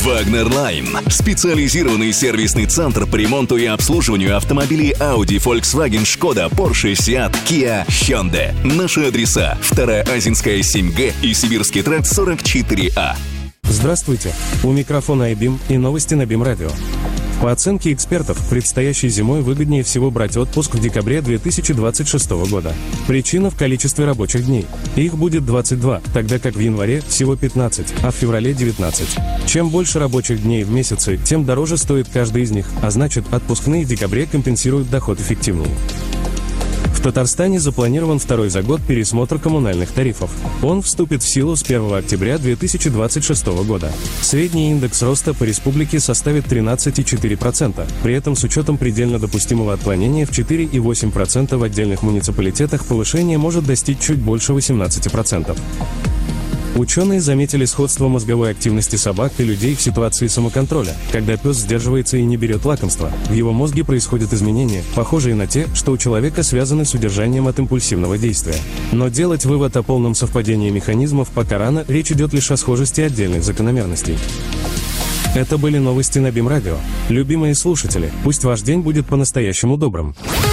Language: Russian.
Wagner Line – специализированный сервисный центр по ремонту и обслуживанию автомобилей Audi, Volkswagen, Skoda, Porsche, Seat, Kia, Hyundai. Наши адреса: 2-я Азинская, 7Г и Сибирский тракт 44А. Здравствуйте, у микрофона iBeam и новости на BeamRadio. По оценке экспертов, предстоящей зимой выгоднее всего брать отпуск в декабре 2026 года. Причина в количестве рабочих дней. Их будет 22, тогда как в январе всего 15, а в феврале 19. Чем больше рабочих дней в месяце, тем дороже стоит каждый из них, а значит, отпускные в декабре компенсируют доход эффективнее. В Татарстане запланирован второй за год пересмотр коммунальных тарифов. Он вступит в силу с 1 октября 2026 года. Средний индекс роста по республике составит 13,4%. При этом с учетом предельно допустимого отклонения в 4,8% в отдельных муниципалитетах повышение может достичь чуть больше 18%. Ученые заметили сходство мозговой активности собак и людей в ситуации самоконтроля, когда пес сдерживается и не берет лакомства. В его мозге происходят изменения, похожие на те, что у человека связаны с удержанием от импульсивного действия. Но делать вывод о полном совпадении механизмов пока рано, речь идет лишь о схожести отдельных закономерностей. Это были новости на BeamRadio. Любимые слушатели, пусть ваш день будет по-настоящему добрым.